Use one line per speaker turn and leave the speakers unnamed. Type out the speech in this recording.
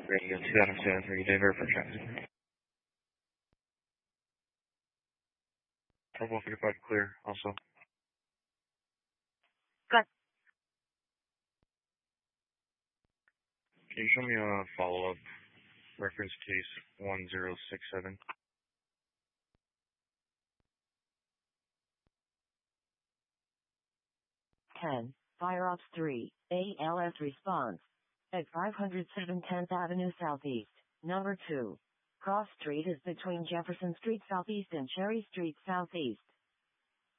Radio 2 Adam 73, Denver for traffic. Trouble 35 clear, also.
Good.
Can you show me a follow-up reference case 1067?
10, Fire Ops 3, ALS response. At 507 10th Avenue Southeast, number 2. Cross Street is between Jefferson Street Southeast and Cherry Street Southeast.